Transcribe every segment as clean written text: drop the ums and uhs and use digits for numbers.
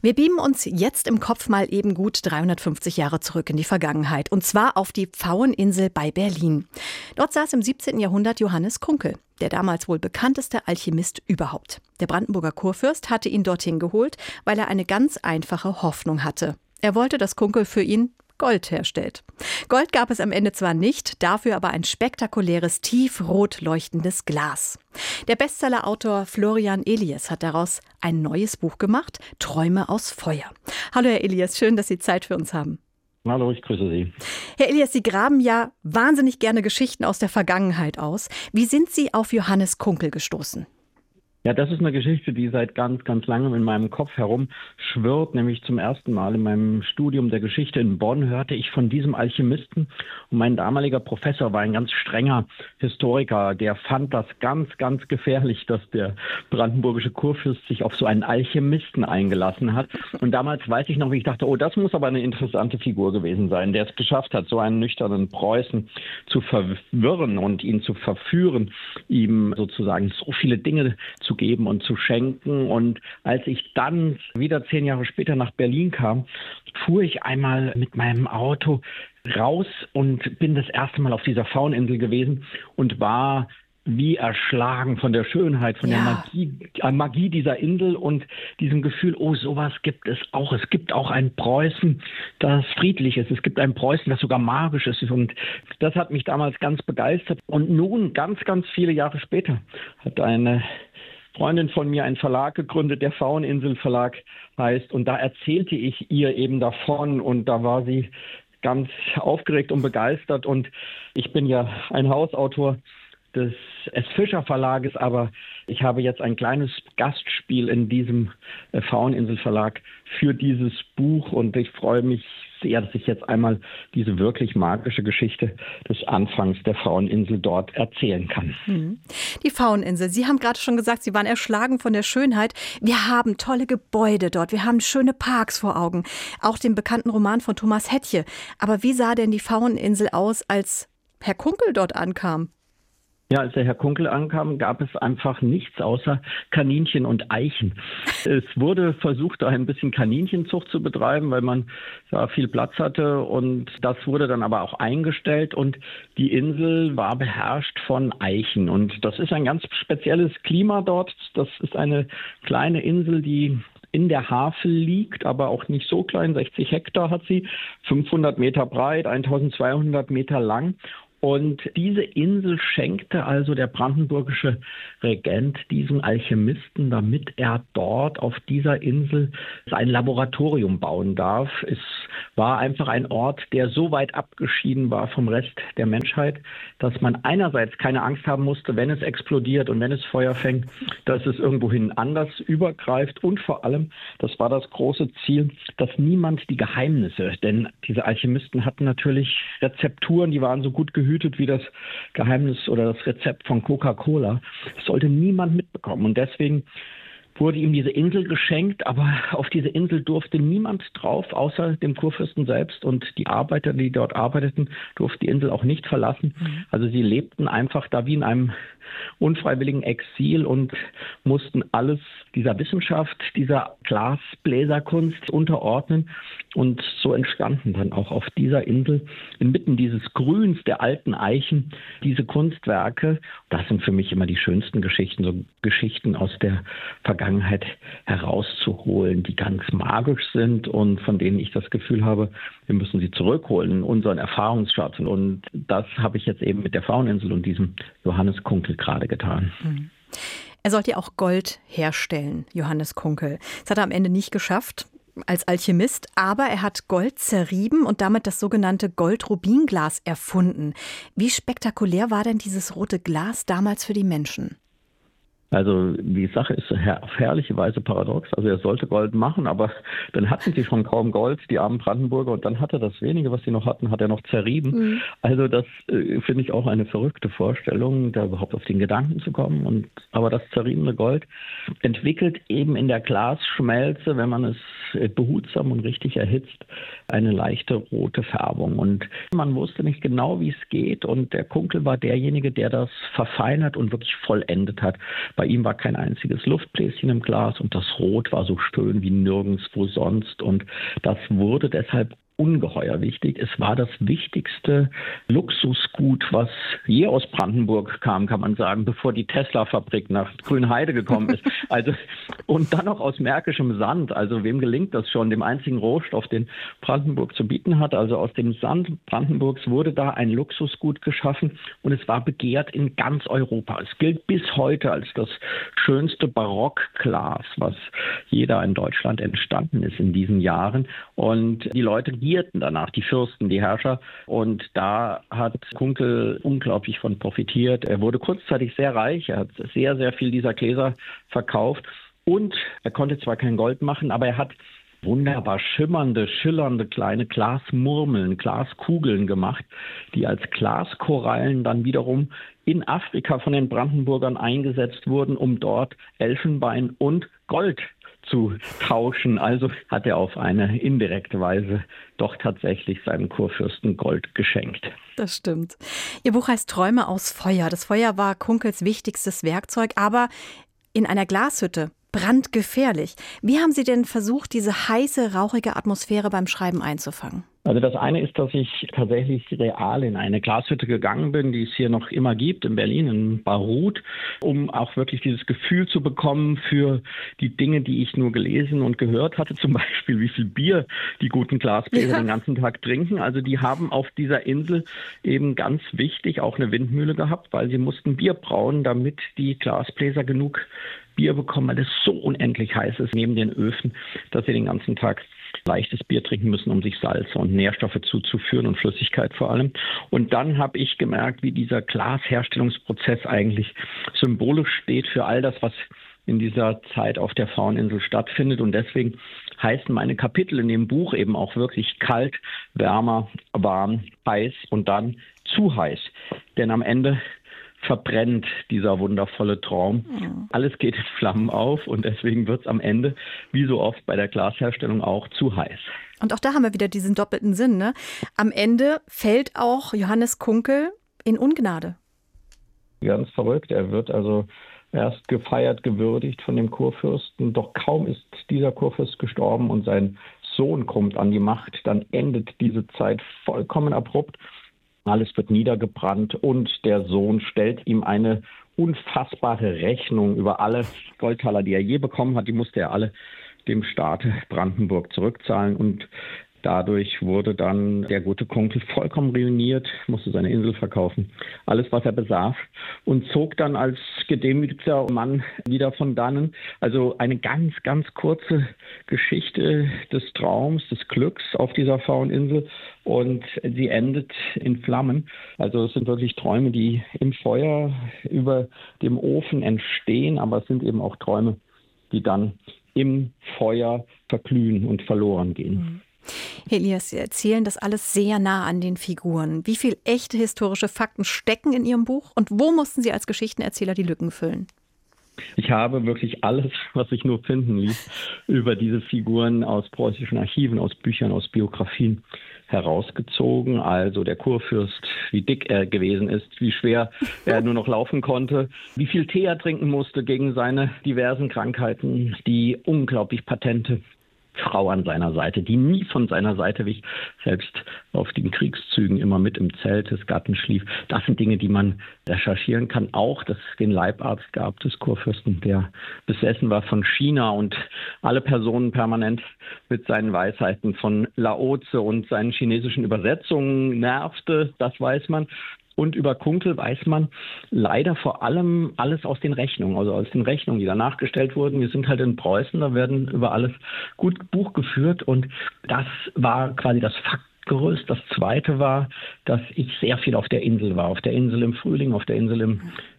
Wir beamen uns jetzt im Kopf mal eben gut 350 Jahre zurück in die Vergangenheit. Und zwar auf die Pfaueninsel bei Berlin. Dort saß im 17. Jahrhundert Johannes Kunkel, der damals wohl bekannteste Alchemist überhaupt. Der Brandenburger Kurfürst hatte ihn dorthin geholt, weil er eine ganz einfache Hoffnung hatte. Er wollte, dass Kunkel für ihn Gold herstellt. Gold gab es am Ende zwar nicht, dafür aber ein spektakuläres, tiefrot leuchtendes Glas. Der Bestsellerautor Florian Elies hat daraus ein neues Buch gemacht, Träume aus Feuer. Hallo Herr Elies, schön, dass Sie Zeit für uns haben. Hallo, ich grüße Sie. Herr Elies, Sie graben ja wahnsinnig gerne Geschichten aus der Vergangenheit aus. Wie sind Sie auf Johannes Kunkel gestoßen? Ja, das ist eine Geschichte, die seit ganz, ganz langem in meinem Kopf herumschwirrt. Nämlich zum ersten Mal in meinem Studium der Geschichte in Bonn hörte ich von diesem Alchemisten. Und mein damaliger Professor war ein ganz strenger Historiker. Der fand das ganz, ganz gefährlich, dass der brandenburgische Kurfürst sich auf so einen Alchemisten eingelassen hat. Und damals weiß ich noch, wie ich dachte, oh, das muss aber eine interessante Figur gewesen sein, der es geschafft hat, so einen nüchternen Preußen zu verwirren und ihn zu verführen, ihm sozusagen so viele Dinge zu geben und zu schenken. Und als ich dann wieder 10 Jahre später nach Berlin kam, fuhr ich einmal mit meinem Auto raus und bin das erste Mal auf dieser Pfaueninsel gewesen und war wie erschlagen von der Schönheit, von der Magie dieser Insel und diesem Gefühl, oh, sowas gibt es auch. Es gibt auch ein Preußen, das friedlich ist. Es gibt ein Preußen, das sogar magisch ist. Und das hat mich damals ganz begeistert. Und nun, ganz, ganz viele Jahre später, hat eine Freundin von mir einen Verlag gegründet, der Pfaueninsel Verlag heißt. Und da erzählte ich ihr eben davon und da war sie ganz aufgeregt und begeistert. Und ich bin ja ein Hausautor des S. Fischer Verlages, aber ich habe jetzt ein kleines Gastspiel in diesem Pfaueninsel Verlag für dieses Buch und ich freue mich sehr, dass ich jetzt einmal diese wirklich magische Geschichte des Anfangs der Pfaueninsel dort erzählen kann. Die Pfaueninsel, Sie haben gerade schon gesagt, Sie waren erschlagen von der Schönheit. Wir haben tolle Gebäude dort, wir haben schöne Parks vor Augen, auch den bekannten Roman von Thomas Hettche. Aber wie sah denn die Pfaueninsel aus, als Herr Kunkel dort ankam? Ja, als der Herr Kunkel ankam, gab es einfach nichts außer Kaninchen und Eichen. Es wurde versucht, da ein bisschen Kaninchenzucht zu betreiben, weil man da viel Platz hatte und das wurde dann aber auch eingestellt und die Insel war beherrscht von Eichen und das ist ein ganz spezielles Klima dort. Das ist eine kleine Insel, die in der Havel liegt, aber auch nicht so klein, 60 Hektar hat sie, 500 Meter breit, 1200 Meter lang. Und diese Insel schenkte also der brandenburgische Regent diesen Alchemisten, damit er dort auf dieser Insel sein Laboratorium bauen darf. Es war einfach ein Ort, der so weit abgeschieden war vom Rest der Menschheit, dass man einerseits keine Angst haben musste, wenn es explodiert und wenn es Feuer fängt, dass es irgendwohin anders übergreift. Und vor allem, das war das große Ziel, dass niemand die Geheimnisse, denn diese Alchemisten hatten natürlich Rezepturen, die waren so gut gehütet wie das Geheimnis oder das Rezept von Coca-Cola. Das sollte niemand mitbekommen. Und deswegen wurde ihm diese Insel geschenkt, aber auf diese Insel durfte niemand drauf, außer dem Kurfürsten selbst. Und die Arbeiter, die dort arbeiteten, durften die Insel auch nicht verlassen. Also sie lebten einfach da wie in einem unfreiwilligen Exil und mussten alles dieser Wissenschaft, dieser Glasbläserkunst unterordnen. Und so entstanden dann auch auf dieser Insel inmitten dieses Grüns der alten Eichen diese Kunstwerke. Das sind für mich immer die schönsten Geschichten, so Geschichten aus der Vergangenheit herauszuholen, die ganz magisch sind und von denen ich das Gefühl habe, wir müssen sie zurückholen in unseren Erfahrungsschatz. Und das habe ich jetzt eben mit der Pfaueninsel und diesem Johannes Kunkel gerade getan. Er sollte ja auch Gold herstellen, Johannes Kunkel. Das hat er am Ende nicht geschafft als Alchemist, aber er hat Gold zerrieben und damit das sogenannte Gold-Rubin-Glas erfunden. Wie spektakulär war denn dieses rote Glas damals für die Menschen? Also die Sache ist auf herrliche Weise paradox. Also er sollte Gold machen, aber dann hatten sie schon kaum Gold, die armen Brandenburger. Und dann hat er das wenige, was sie noch hatten, hat er noch zerrieben. Also das finde ich auch eine verrückte Vorstellung, da überhaupt auf den Gedanken zu kommen. Aber das zerriebene Gold entwickelt eben in der Glasschmelze, wenn man es behutsam und richtig erhitzt eine leichte rote Färbung. Und man wusste nicht genau, wie es geht. Und der Kunkel war derjenige, der das verfeinert und wirklich vollendet hat. Bei ihm war kein einziges Luftbläschen im Glas und das Rot war so schön wie nirgendwo sonst. Und das wurde deshalb ungeheuer wichtig. Es war das wichtigste Luxusgut, was je aus Brandenburg kam, kann man sagen, bevor die Tesla-Fabrik nach Grünheide gekommen ist. Also, und dann noch aus märkischem Sand. Also wem gelingt das schon, dem einzigen Rohstoff, den Brandenburg zu bieten hat? Also aus dem Sand Brandenburgs wurde da ein Luxusgut geschaffen und es war begehrt in ganz Europa. Es gilt bis heute als das schönste Barockglas, was jeder in Deutschland entstanden ist in diesen Jahren. Und die Leute gierten danach, die Fürsten, die Herrscher. Und da hat Kunkel unglaublich von profitiert. Er wurde kurzzeitig sehr reich. Er hat sehr, sehr viel dieser Gläser verkauft. Und er konnte zwar kein Gold machen, aber er hat wunderbar schimmernde, schillernde kleine Glasmurmeln, Glaskugeln gemacht, die als Glaskorallen dann wiederum in Afrika von den Brandenburgern eingesetzt wurden, um dort Elfenbein und Gold zu tauschen. Also hat er auf eine indirekte Weise doch tatsächlich seinen Kurfürsten Gold geschenkt. Das stimmt. Ihr Buch heißt Träume aus Feuer. Das Feuer war Kunkels wichtigstes Werkzeug, aber in einer Glashütte. Brandgefährlich. Wie haben Sie denn versucht, diese heiße, rauchige Atmosphäre beim Schreiben einzufangen? Also das eine ist, dass ich tatsächlich real in eine Glashütte gegangen bin, die es hier noch immer gibt, in Berlin, in Baruth, um auch wirklich dieses Gefühl zu bekommen für die Dinge, die ich nur gelesen und gehört hatte. Zum Beispiel, wie viel Bier die guten Glasbläser den ganzen Tag trinken. Also die haben auf dieser Insel eben ganz wichtig auch eine Windmühle gehabt, weil sie mussten Bier brauen, damit die Glasbläser genug Bier bekommen, weil es so unendlich heiß ist neben den Öfen, dass sie den ganzen Tag leichtes Bier trinken müssen, um sich Salze und Nährstoffe zuzuführen und Flüssigkeit vor allem. Und dann habe ich gemerkt, wie dieser Glasherstellungsprozess eigentlich symbolisch steht für all das, was in dieser Zeit auf der Fraueninsel stattfindet. Und deswegen heißen meine Kapitel in dem Buch eben auch wirklich kalt, wärmer, warm, heiß und dann zu heiß. Denn am Ende verbrennt dieser wundervolle Traum. Ja. Alles geht in Flammen auf und deswegen wird es am Ende, wie so oft bei der Glasherstellung, auch zu heiß. Und auch da haben wir wieder diesen doppelten Sinn, ne? Am Ende fällt auch Johannes Kunkel in Ungnade. Ganz verrückt. Er wird also erst gefeiert, gewürdigt von dem Kurfürsten. Doch kaum ist dieser Kurfürst gestorben und sein Sohn kommt an die Macht, dann endet diese Zeit vollkommen abrupt. Alles wird niedergebrannt und der Sohn stellt ihm eine unfassbare Rechnung über alle Goldtaler, die er je bekommen hat. Die musste er alle dem Staate Brandenburg zurückzahlen und dadurch wurde dann der gute Kunkel vollkommen ruiniert, musste seine Insel verkaufen, alles, was er besaß und zog dann als gedemütigter Mann wieder von dannen. Also eine ganz, ganz kurze Geschichte des Traums, des Glücks auf dieser Fraueninsel und sie endet in Flammen. Also es sind wirklich Träume, die im Feuer über dem Ofen entstehen, aber es sind eben auch Träume, die dann im Feuer verglühen und verloren gehen. Herr Elias, Sie erzählen das alles sehr nah an den Figuren. Wie viel echte historische Fakten stecken in Ihrem Buch und wo mussten Sie als Geschichtenerzähler die Lücken füllen? Ich habe wirklich alles, was sich nur finden ließ, über diese Figuren aus preußischen Archiven, aus Büchern, aus Biografien herausgezogen. Also der Kurfürst, wie dick er gewesen ist, wie schwer er nur noch laufen konnte, wie viel Tee er trinken musste gegen seine diversen Krankheiten, die unglaublich patente Frau an seiner Seite, die nie von seiner Seite wich, selbst auf den Kriegszügen immer mit im Zelt des Gatten schlief. Das sind Dinge, die man recherchieren kann. Auch, dass es den Leibarzt gab des Kurfürsten, der besessen war von China und alle Personen permanent mit seinen Weisheiten von Laozi und seinen chinesischen Übersetzungen nervte, das weiß man. Und über Kunkel weiß man leider vor allem alles aus den Rechnungen, also aus den Rechnungen, die danach gestellt wurden. Wir sind halt in Preußen, da werden über alles gut Buch geführt und das war quasi das Faktgerüst. Das Zweite war, dass ich sehr viel auf der Insel war, auf der Insel im Frühling, auf der Insel im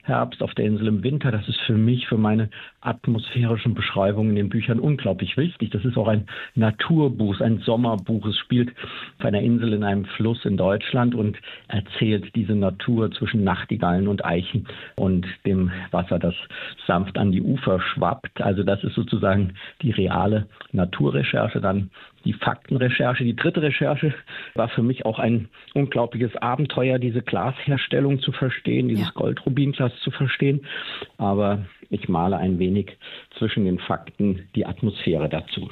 Herbst, auf der Insel im Winter. Das ist für mich, für meine atmosphärischen Beschreibungen in den Büchern unglaublich wichtig. Das ist auch ein Naturbuch, ein Sommerbuch. Es spielt auf einer Insel in einem Fluss in Deutschland und erzählt diese Natur zwischen Nachtigallen und Eichen und dem Wasser, das sanft an die Ufer schwappt. Also das ist sozusagen die reale Naturrecherche. Dann die Faktenrecherche. Die dritte Recherche war für mich auch ein unglaubliches Abenteuer, diese Glasherstellung zu verstehen, dieses Goldrubinglas zu verstehen. Aber ich male ein wenig zwischen den Fakten die Atmosphäre dazu.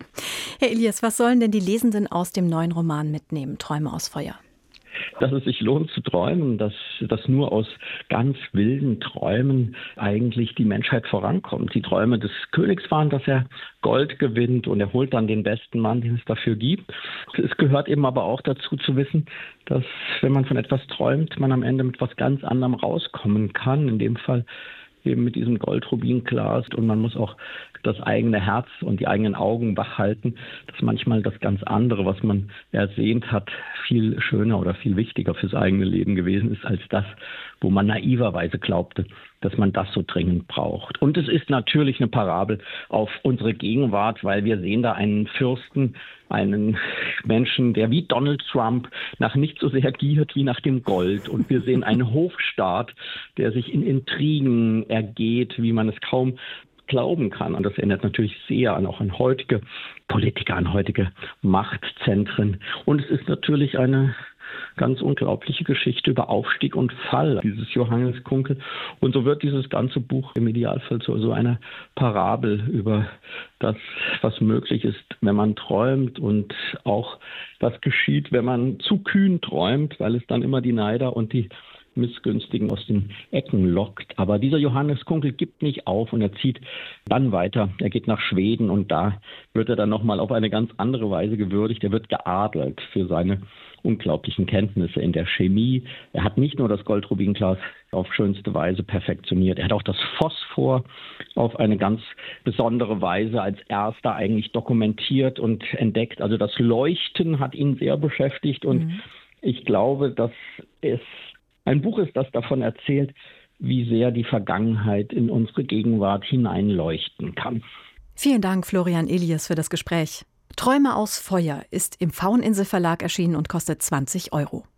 Herr Elias, was sollen denn die Lesenden aus dem neuen Roman mitnehmen, Träume aus Feuer? Dass es sich lohnt zu träumen, dass nur aus ganz wilden Träumen eigentlich die Menschheit vorankommt. Die Träume des Königs waren, dass er Gold gewinnt und er holt dann den besten Mann, den es dafür gibt. Es gehört eben aber auch dazu zu wissen, dass wenn man von etwas träumt, man am Ende mit was ganz anderem rauskommen kann. In dem Fall eben mit diesem Goldrubinglas, und man muss auch das eigene Herz und die eigenen Augen wach halten, dass manchmal das ganz andere, was man ersehnt hat, viel schöner oder viel wichtiger fürs eigene Leben gewesen ist, als das, wo man naiverweise glaubte, dass man das so dringend braucht. Und es ist natürlich eine Parabel auf unsere Gegenwart, weil wir sehen da einen Fürsten, einen Menschen, der wie Donald Trump nach nicht so sehr giert wie nach dem Gold. Und wir sehen einen Hofstaat, der sich in Intrigen ergeht, wie man es kaum glauben kann. Und das erinnert natürlich sehr auch an heutige Politiker, an heutige Machtzentren. Und es ist natürlich eine ganz unglaubliche Geschichte über Aufstieg und Fall dieses Johannes Kunkel. Und so wird dieses ganze Buch im Idealfall zu so einer Parabel über das, was möglich ist, wenn man träumt, und auch was geschieht, wenn man zu kühn träumt, weil es dann immer die Neider und die Missgünstigen aus den Ecken lockt. Aber dieser Johannes Kunkel gibt nicht auf und er zieht dann weiter. Er geht nach Schweden und da wird er dann nochmal auf eine ganz andere Weise gewürdigt. Er wird geadelt für seine unglaublichen Kenntnisse in der Chemie. Er hat nicht nur das Goldrubinglas auf schönste Weise perfektioniert, er hat auch das Phosphor auf eine ganz besondere Weise als erster eigentlich dokumentiert und entdeckt. Also das Leuchten hat ihn sehr beschäftigt und ich glaube, dass es ein Buch ist, das davon erzählt, wie sehr die Vergangenheit in unsere Gegenwart hineinleuchten kann. Vielen Dank, Florian Elias, für das Gespräch. Träume aus Feuer ist im Pfaueninsel Verlag erschienen und kostet 20 €.